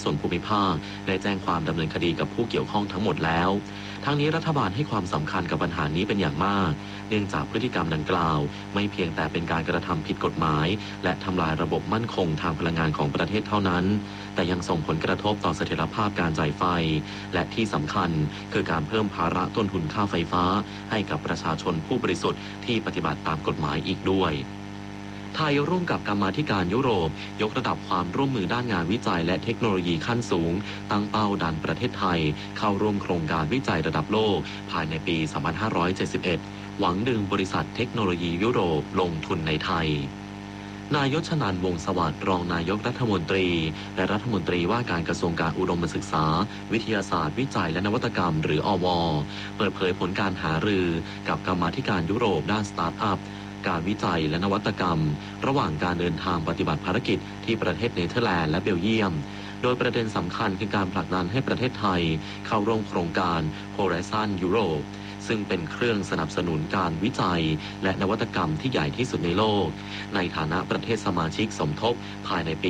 ส่วนภูมิภาคได้แจ้งความดำเนินคดีกับผู้เกี่ยวข้องทั้งหมดแล้วทั้งนี้รัฐบาลให้ความสำคัญกับปัญหานี้เป็นอย่างมากเนื่องจากพฤติกรรมดังกล่าวไม่เพียงแต่เป็นการกระทำผิดกฎหมายและทำลายระบบมั่นคงทางพลังงานของประเทศเท่านั้นแต่ยังส่งผลกระทบต่อเสถียรภาพการจ่ายไฟและที่สำคัญคือการเพิ่มภาระต้นทุนค่าไฟฟ้าให้กับประชาชนผู้บริสุทธิ์ที่ปฏิบัติตามกฎหมายอีกด้วยไทยร่วมกับกรรมาธิการยุโรปยกระดับความร่วมมือด้านงานวิจัยและเทคโนโลยีขั้นสูงตั้งเป้าดันประเทศไทยเข้าร่วมโครงการวิจัยระดับโลกภายในปี 2571 หวังดึงบริษัทเทคโนโลยียุโรปลงทุนในไทยนายชนันท์ วงศ์สวัสดิ์รองนายกรัฐมนตรีและรัฐมนตรีว่าการกระทรวงการอุดมศึกษาวิทยาศาสตร์วิจัยและนวัตกรรมหรืออว.เปิดเผยผลการหารือกับกรรมาธิการยุโรปด้านสตาร์ทอัพการวิจัยและนวัตกรรมระหว่างการเดินทางปฏิบัติภารกิจที่ประเทศเนเธอร์แลนด์และเบลเยียมโดยประเด็นสำคัญคือการผลักดันให้ประเทศไทยเข้าร่วมโครงการ Horizon Europe ซึ่งเป็นเครื่องสนับสนุนการวิจัยและนวัตกรรมที่ใหญ่ที่สุดในโลกในฐานะประเทศสมาชิกสมทบภายในปี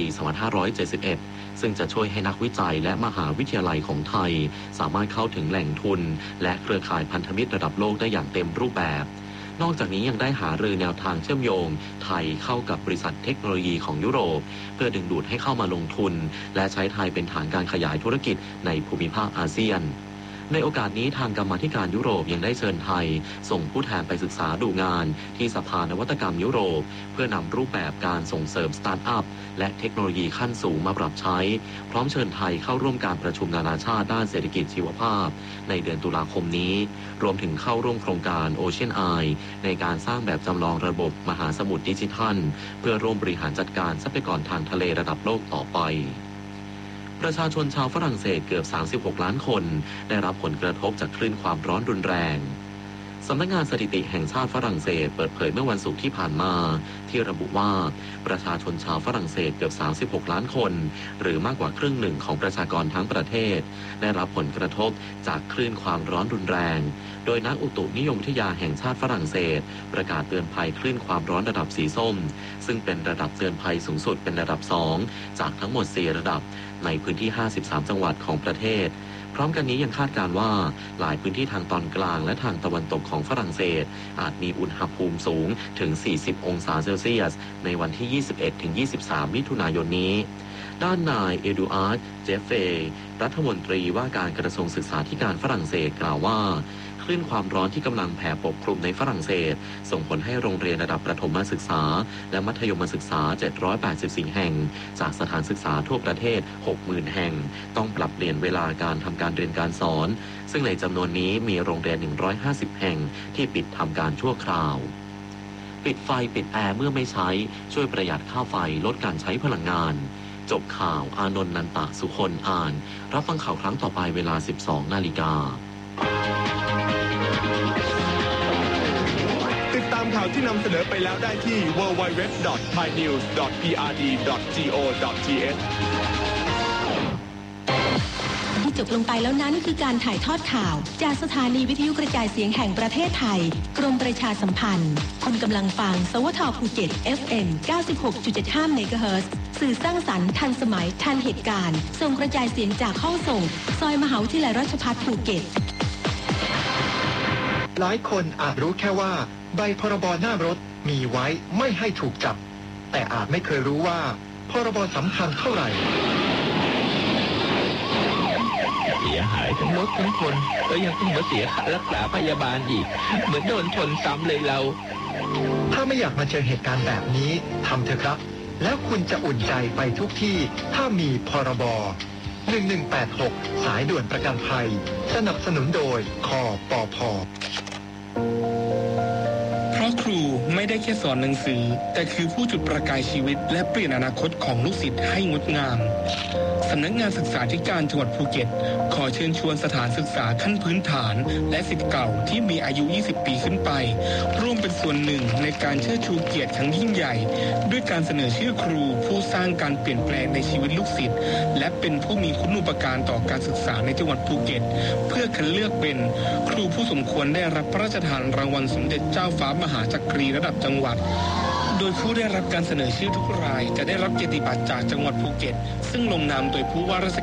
2571 ซึ่งจะช่วยให้นักวิจัยและมหาวิทยาลัยของไทยสามารถเข้าถึงแหล่งทุนและเครือข่ายพันธมิตรระดับโลกได้อย่างเต็มรูปแบบนอกจากนี้ยังได้หารือแนวทางเชื่อมโยงไทยเข้ากับบริษัทเทคโนโลยีของยุโรปเพื่อดึงดูดให้เข้ามาลงทุนและใช้ไทยเป็นฐานการขยายธุรกิจในภูมิภาคอาเซียนในโอกาสนี้ทางกรรมาธิการยุโรปยังได้เชิญไทยส่งผู้แทนไปศึกษาดูงานที่สภานวัตกรรมยุโรปเพื่อนำรูปแบบการส่งเสริมสตาร์ทอัพและเทคโนโลยีขั้นสูงมาปรับใช้พร้อมเชิญไทยเข้าร่วมการประชุมนานาชาติด้านเศรษฐกิจชีวภาพในเดือนตุลาคมนี้รวมถึงเข้าร่วมโครงการ Ocean Eye ในการสร้างแบบจำลองระบบมหาสมุทรดิจิทัลเพื่อร่วมบริหารจัดการทรัพยากรทางทะเลระดับโลกต่อไปประชาชนชาวฝรั่งเศสเกือบ36ล้านคนได้รับผลกระทบจากคลื่นความร้อนรุนแรงสำนักงานสถิติแห่งชาติฝรั่งเศสเปิดเผยเมื่อวันศุกร์ที่ผ่านมาที่ระบุว่าประชาชนชาวฝรั่งเศสเกือบ36ล้านคนหรือมากกว่าครึ่งหนึ่งของประชากรทั้งประเทศได้รับผลกระทบจากคลื่นความร้อนรุนแรงโดยนักอุตุนิยมวิทยาแห่งชาติฝรั่งเศสประกาศเตือนภัยคลื่นความร้อนระดับสีส้มซึ่งเป็นระดับเตือนภัยสูงสุดเป็นระดับ2จากทั้งหมด4ระดับในพื้นที่53จังหวัดของประเทศพร้อมกันนี้ยังคาดการณ์ว่าหลายพื้นที่ทางตอนกลางและทางตะวันตกของฝรั่งเศสอาจมีอุณหภูมิสูงถึง40องศาเซลเซียสในวันที่ 21-23 มิถุนายนนี้ด้านนายเอดูอาร์ด เจฟเฟย์รัฐมนตรีว่าการกระทรวงศึกษาธิการฝรั่งเศสกล่าวว่าคลื่นความร้อนที่กำลังแผ่ปกคลุมในฝรั่งเศสส่งผลให้โรงเรียนระดับประถมศึกษาและมัธยมศึกษา784แห่งจากสถานศึกษาทั่วประเทศ 60,000 แห่งต้องปรับเปลี่ยนเวลาการทำการเรียนการสอนซึ่งในจำนวนนี้มีโรงเรียน150แห่งที่ปิดทำการชั่วคราวปิดไฟปิดแอร์เมื่อไม่ใช้ช่วยประหยัดค่าไฟลดการใช้พลังงานจบข่าวอานนท์นันตะสุคนอ่านรับฟังข่าวครั้งต่อไปเวลา 12:00 น. ติดตามข่าวที่นำเสนอไปแล้วได้ที่ www.thainews.prd.go.th ที่จบลงไปแล้วนั้นคือการถ่ายทอดข่าวจากสถานีวิทยุกระจายเสียงแห่งประเทศไทยกรมประชาสัมพันธ์คุณกำลังฟังสวทภูเก็ต FM 96.75 เมกะเฮิรตซ์สื่อสร้างสรรค์ทันสมัยทันเหตุการณ์ส่งกระจายเสียงจากห้องส่งซอยมหาวิทยาลัยราชภัฏภูเก็ตหลายคนอาจรู้แค่ว่าใบพรบหน้ารถมีไว้ไม่ให้ถูกจับแต่อาจไม่เคยรู้ว่าพรบสำคัญเท่าไหร่เสียหายทั้งรถทั้งคนแล้วยังต้องมาเสียค่ารักษาพยาบาลอีกเหมือนโดนชนซ้ำเลยเราถ้าไม่อยากมาเจอเหตุการณ์แบบนี้ทำเถอะครับแล้วคุณจะอุ่นใจไปทุกที่ถ้ามีพรบ1186สายด่วนประกันภัยสนับสนุนโดยคปภ. เพราะครูไม่ได้แค่สอนหนังสือแต่คือผู้จุดประกายชีวิตและเปลี่ยนอนาคตของลูกศิษย์ให้งดงามสำนักงานศึกษาธิการจังหวัดภูเก็ตขอเชิญชวนสถานศึกษาขั้นพื้นฐานและศิษย์เก่าที่มีอายุ 20 ปีขึ้นไปร่วมเป็นส่วนหนึ่งในการเชิดชูเกียรติครั้งยิ่งใหญ่ด้วยการเสนอชื่อครูผู้สร้างการเปลี่ยนแปลงในชีวิตลูกศิษย์และเป็นผู้มีคุณูปการต่อการศึกษาในจังหวัดภูเก็ตเพื่อคัดเลือกเป็นครูผู้สมควรได้รับพระราชทานรางวัลสมเด็จเจ้าฟ้ามหาจักรีระดับจังหวัดโดยผู้ได้รับการเสนอชื่อทุกรายจะได้รับเกียรติบัตรจากจังหวัดภูเก็ตซึ่งลงนามโดยผู้ว่าราช